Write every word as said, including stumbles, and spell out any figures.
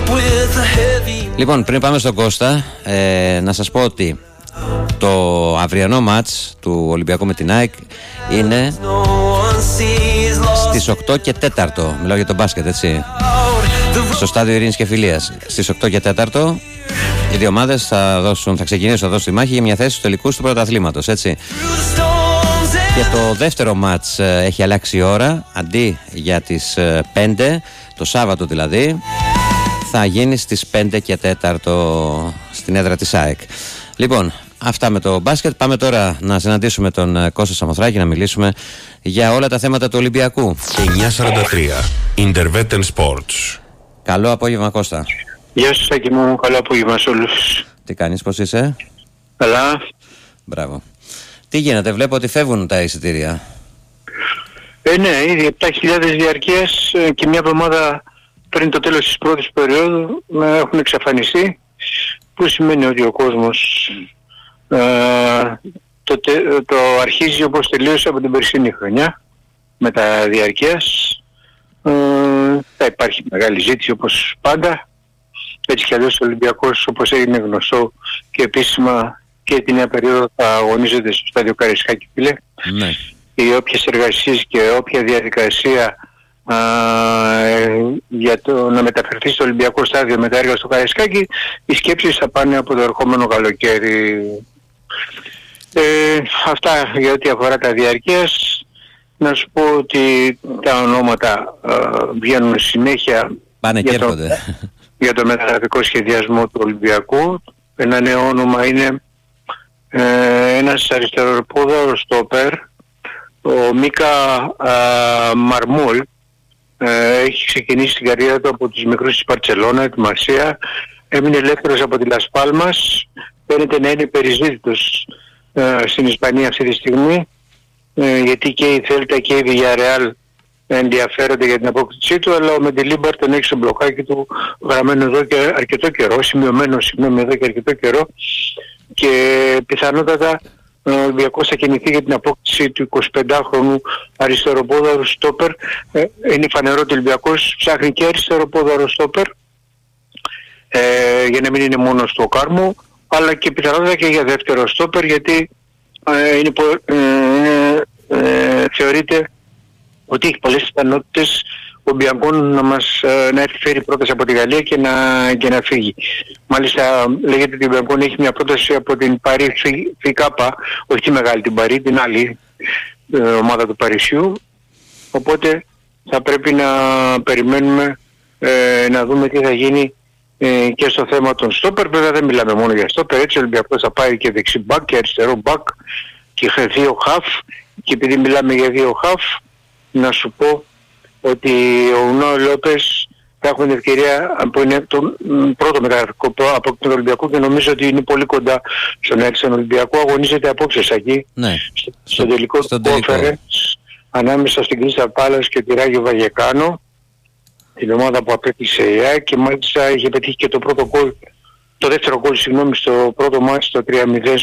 Λοιπόν, πριν πάμε στον Κώστα, ε, να σας πω ότι το αυριανό μάτς του Ολυμπιακού με την ΑΕΚ είναι στις οκτώ και τέταρτο. Μιλάω για το μπάσκετ, έτσι, στο στάδιο Ειρήνης και Φιλίας. Στις οκτώ και τέταρτο οι δύο ομάδες θα, δώσουν, θα ξεκινήσουν να δώσουν τη μάχη για μια θέση στους τελικούς του πρωταθλήματος, έτσι. Και το δεύτερο μάτς ε, έχει αλλάξει η ώρα. Αντί για τις ε, πέντε, το Σάββατο δηλαδή, θα γίνει στις πέντε και τέταρτο στην έδρα της ΑΕΚ. Λοιπόν, αυτά με το μπάσκετ. Πάμε τώρα να συναντήσουμε τον ε, Κώστα Σαμοθράκη, να μιλήσουμε για όλα τα θέματα του Ολυμπιακού. εννιά σαράντα τρία Intervetten Sports. Καλό απόγευμα, Κώστα. Γεια σας, Σάκη μου, καλό απόγευμα σε όλους. Τι κάνεις, πώς είσαι? Καλά. Μπράβο. Τι γίνεται, βλέπω ότι φεύγουν τα εισιτήρια. Ε, ναι, ήδη επτά χιλιάδες διαρκείας και μια εβδομάδα πριν το τέλος της πρώτης περίοδου έχουν εξαφανιστεί, που σημαίνει ότι ο κόσμος ε, το, το αρχίζει όπως τελείωσε από την περσινή χρονιά με τα διαρκείας. Ε, θα υπάρχει μεγάλη ζήτηση όπως πάντα. Έτσι κι αλλιώς ο Ολυμπιακός, όπως έγινε γνωστό και επίσημα, και την νέα περίοδο θα αγωνίζεται στο στάδιο Καραϊσκάκη, φίλε. Ναι. Οι όποιες εργασίες και όποια διαδικασία α, ε, για το να μεταφερθεί στο Ολυμπιακό στάδιο με τα έργα στο Καραϊσκάκη, οι σκέψεις θα πάνε από το ερχόμενο καλοκαίρι. Ε, αυτά για ό,τι αφορά τα διαρκείας. Να σου πω ότι τα ονόματα α, βγαίνουν συνέχεια. Πάνε και για το, έρχονται. για το μεταγραφικό σχεδιασμό του Ολυμπιακού. Ένα νέο όνομα είναι ε, ένας αριστεροπόδαρος στόπερ, ο Μίκα α, Μαρμούλ. Ε, έχει ξεκινήσει την καριέρα του από τους μικρούς της Μπαρτσελώνα, τη Μαρσία. Έμεινε ελεύθερος από τη Λας Πάλμας. Φαίνεται να είναι περιζήτητος ε, στην Ισπανία αυτή τη στιγμή, ε, γιατί και η Θέλτα και η Villarreal ενδιαφέρονται για την απόκτησή του, αλλά ο Μεντιλίμπαρ τον έχει στο μπλοκάκι του γραμμένο εδώ και αρκετό καιρό, σημειωμένο συγγνώμη εδώ και αρκετό καιρό, και πιθανότατα ο Ολυμπιακός θα κινηθεί για την απόκτηση του εικοσιπεντάχρονου αριστεροπόδαρου στόπερ. Ε, είναι φανερό ότι ο Ολυμπιακός ψάχνει και αριστεροπόδαρο στόπερ, ε, για να μην είναι μόνο στο Κάρμο, αλλά και πιθανότατα και για δεύτερο στόπερ, γιατί ε, είναι, ε, ε, θεωρείται ότι έχει πολλές πιθανότητες ο Μπιαγκόν να μας να έρθει φέρει πρόταση από τη Γαλλία και να, και να φύγει. Μάλιστα λέγεται ότι ο Μπιαγκόν έχει μια πρόταση από την Παρί Φικάπα, όχι τη μεγάλη, την Παρί, την άλλη ε, ομάδα του Παρισιού. Οπότε θα πρέπει να περιμένουμε ε, να δούμε τι θα γίνει ε, και στο θέμα των στόπερ. Βέβαια δεν μιλάμε μόνο για στόπερ, έτσι ο Ολυμπιακός θα πάει και δεξί μπακ και αριστερό μπακ και δύο χαφ, και επειδή μιλάμε για δύο χαφ, να σου πω ότι ο Ουνάο Λόπες θα έχουν την ευκαιρία, που είναι το πρώτο μεταγραφικό από τον Ολυμπιακό, και νομίζω ότι είναι πολύ κοντά στον έρθει στον Ολυμπιακό. Αγωνίζεται απόψε εκεί, ναι, στο, στο τελικό του conference ανάμεσα στην Κρίστα Πάλας και τη Ράγιο Βαγεκάνο, την ομάδα που απέκτησε η ΑΕΚ, και μάλιστα είχε πετύχει και το πρώτο γκολ, το δεύτερο γκολ συγγνώμη, στο πρώτο μάτι, στο τρία μηδέν